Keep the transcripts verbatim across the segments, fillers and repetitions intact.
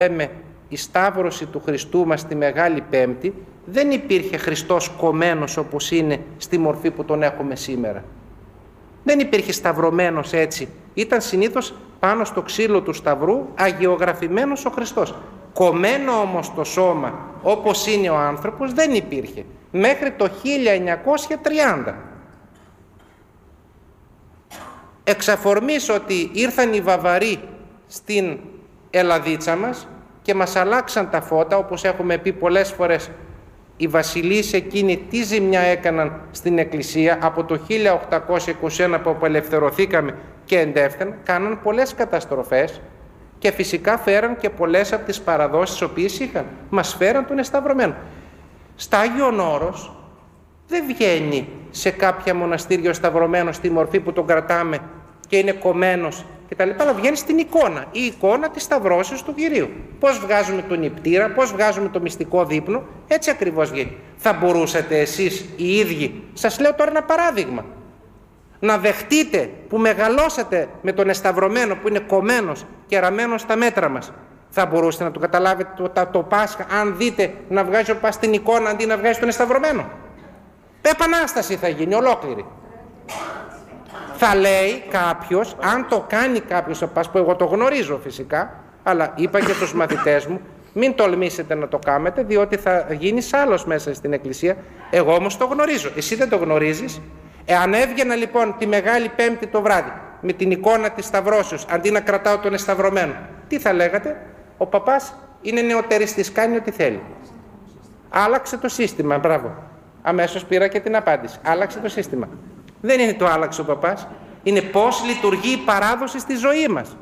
λέμε η Σταύρωση του Χριστού μας τη Μεγάλη Πέμπτη, δεν υπήρχε Χριστός κομμένος όπως είναι στη μορφή που τον έχουμε σήμερα. Δεν υπήρχε σταυρωμένος έτσι. Ήταν συνήθως πάνω στο ξύλο του σταυρού αγιογραφημένος ο Χριστός. Κομμένο όμως το σώμα όπως είναι ο άνθρωπος δεν υπήρχε. Μέχρι το χίλια εννιακόσια τριάντα. Εξ αφορμής ότι ήρθαν οι Βαβαροί στην Ελλαδίτσα μας και μας αλλάξαν τα φώτα, όπως έχουμε πει πολλές φορές, οι βασιλείς εκείνοι τι ζημιά έκαναν στην Εκκλησία από το χίλια οκτακόσια είκοσι ένα που απελευθερωθήκαμε και εντεύθεν, κάναν πολλές καταστροφές και φυσικά φέραν και πολλές από τις παραδόσεις τις οποίες είχαν. Μας φέραν τον εσταυρωμένο. Στα Άγιον Όρος δεν βγαίνει σε κάποια μοναστήρια ο σταυρωμένος στη μορφή που τον κρατάμε και είναι κομμένος κτλ. Αλλά βγαίνει στην εικόνα, η εικόνα της σταυρώσεως του Κυρίου. Πώς βγάζουμε τον νηπτήρα, πώς βγάζουμε το μυστικό δείπνο, έτσι ακριβώς βγαίνει. Θα μπορούσατε εσείς οι ίδιοι, σας λέω τώρα ένα παράδειγμα, να δεχτείτε που μεγαλώσατε με τον εσταυρωμένο που είναι κομμένος και ραμμένος στα μέτρα μας. Θα μπορούσατε να το καταλάβετε το, το, το Πάσχα, αν δείτε να βγάζει ο Πας την εικόνα αντί να βγάζει τον εσταυρωμένο? Επανάσταση θα γίνει ολόκληρη. Θα λέει κάποιος, αν το κάνει κάποιος ο Πας, που εγώ το γνωρίζω φυσικά, αλλά είπα και τους μαθητές μου, μην τολμήσετε να το κάνετε, διότι θα γίνεις άλλος μέσα στην Εκκλησία. Εγώ όμως το γνωρίζω, εσύ δεν το γνωρίζεις. Εάν έβγαινα λοιπόν τη Μεγάλη Πέμπτη το βράδυ με την εικόνα της Σταυρώσεως αντί να κρατάω τον εσταυρωμένο, τι θα λέγατε? Ο παπάς είναι νεοτεριστής, κάνει ό,τι θέλει. Άλλαξε το σύστημα, μπράβο. Αμέσως πήρα και την απάντηση. Άλλαξε το σύστημα. Δεν είναι το άλλαξε ο παπάς. Είναι πώς λειτουργεί η παράδοση στη ζωή μας.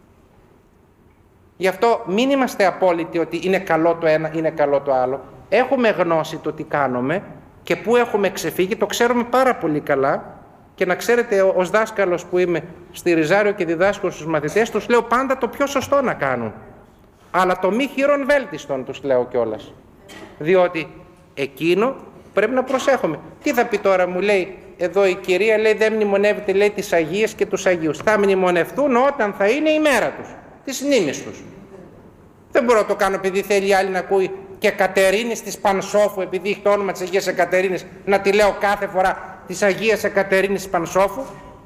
Γι' αυτό μην είμαστε απόλυτοι ότι είναι καλό το ένα, είναι καλό το άλλο. Έχουμε γνώση το τι κάνουμε και πού έχουμε ξεφύγει, το ξέρουμε πάρα πολύ καλά. Και να ξέρετε, ως δάσκαλος που είμαι στη Ριζάριο και διδάσκω στους μαθητές, τους λέω πάντα το πιο σωστό να κάνουν. Αλλά το μη χειρον βέλτιστον τους λέω κιόλας. Διότι εκείνο πρέπει να προσέχουμε. Τι θα πει τώρα, μου λέει εδώ η κυρία, λέει δεν μνημονεύεται, λέει τις Αγίες και τους Αγίους. Θα μνημονευτούν όταν θα είναι η μέρα τους, της μνήμης τους. Δεν μπορώ να το κάνω επειδή θέλει άλλη να ακούει και Κατερίνης της Πανσόφου, επειδή έχει το όνομα της Αγίας Εκατερίνης, να τη λέω κάθε φορά της Αγίας Εκατερίνης της Πανσόφου.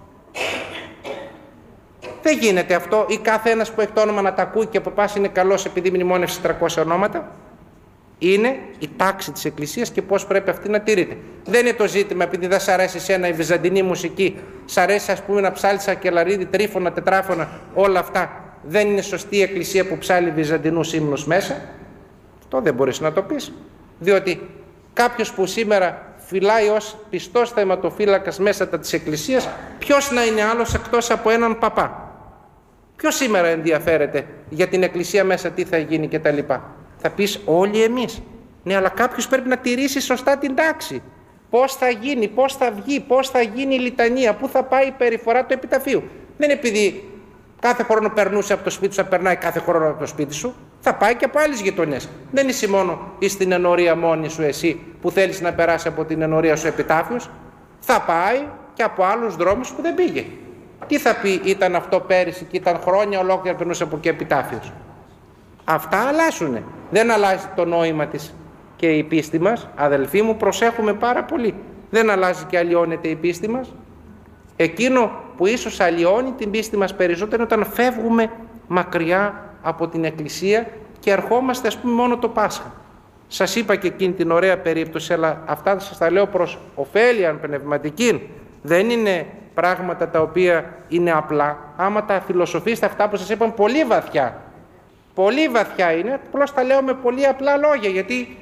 Δεν γίνεται αυτό, ή κάθε ένας που έχει το όνομα να τα ακούει και ο παπάς είναι καλός επειδή μνημόνευσε τριακόσια ονόματα. Είναι η τάξη της Εκκλησίας και πώς πρέπει αυτή να τηρείται. Δεν είναι το ζήτημα επειδή δεν σ' αρέσει εσένα η βυζαντινή μουσική, σ' αρέσει ας πούμε να ψάλεις ακελαρίδι, τρίφωνα, τετράφωνα, όλα αυτά. Δεν είναι σωστή η Εκκλησία που ψάλει βυζαντινούς ύμνους μέσα. Αυτό δεν μπορείς να το πεις. Διότι κάποιος που σήμερα φυλάει ως πιστός θεματοφύλακας μέσα τα της Εκκλησίας, ποιος να είναι άλλος εκτός από έναν παπά? Ποιος σήμερα ενδιαφέρεται για την Εκκλησία μέσα τι θα γίνει κτλ? Θα πεις όλοι εμείς. Ναι, αλλά κάποιος πρέπει να τηρήσει σωστά την τάξη. Πώς θα γίνει, πώς θα βγει, πώς θα γίνει η λιτανία, πού θα πάει η περιφορά του επιταφείου. Δεν είναι επειδή κάθε χρόνο περνούσε από το σπίτι σου, θα περνάει κάθε χρόνο από το σπίτι σου. Θα πάει και από άλλες γειτονιές. Δεν είσαι μόνο ή στην ενορία μόνη σου εσύ που θέλεις να περάσει από την ενορία σου επιτάφιος. Θα πάει και από άλλους δρόμους που δεν πήγε. Τι θα πει ήταν αυτό πέρυσι και ήταν χρόνια ολόκληρα περνούσε από εκεί επιτάφιος? Αυτά αλλάζουνε. Δεν αλλάζει το νόημα της και η πίστη μας. Αδελφοί μου, προσέχουμε πάρα πολύ. Δεν αλλάζει και αλλοιώνεται η πίστη μας. Εκείνο που ίσως αλλοιώνει την πίστη μας περισσότερο όταν φεύγουμε μακριά από την Εκκλησία και ερχόμαστε ας πούμε μόνο το Πάσχα. Σας είπα και εκείνη την ωραία περίπτωση, αλλά αυτά σας τα λέω προς ωφέλεια πνευματική. Δεν είναι πράγματα τα οποία είναι απλά. Άμα τα φιλοσοφήσετε αυτά που σας είπαν πολύ βαθιά, πολύ βαθιά είναι, απλώς τα λέω με πολύ απλά λόγια, γιατί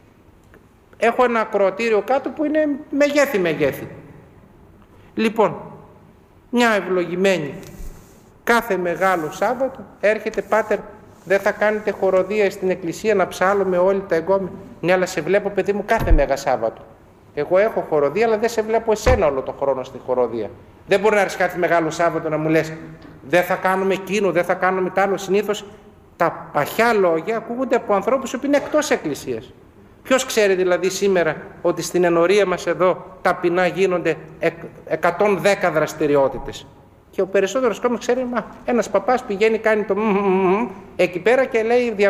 έχω ένα ακροατήριο κάτω που είναι μεγέθη μεγέθη. Λοιπόν, μια ευλογημένη κάθε μεγάλο Σάββατο έρχεται, πάτερ, δεν θα κάνετε χοροδία στην Εκκλησία να ψάλλουμε όλοι τα εγκόμια? Ναι, αλλά σε βλέπω παιδί μου κάθε Μέγα Σάββατο. Εγώ έχω χοροδία, αλλά δεν σε βλέπω εσένα όλο το χρόνο στη χοροδία. Δεν μπορεί να έρθει κάθε Μεγάλο Σάββατο να μου λες δεν θα κάνουμε εκείνο, δεν θα κάνουμε τ' άλλο. Συνήθως τα παχιά λόγια ακούγονται από ανθρώπους που είναι εκτός Εκκλησίας. Ποιος ξέρει δηλαδή σήμερα ότι στην ενορία μας εδώ ταπεινά γίνονται εκατόν δέκα δραστηριότητες? Και ο περισσότερος κόσμος ξέρει, μα ένας παπάς πηγαίνει, κάνει το εκεί πέρα και λέει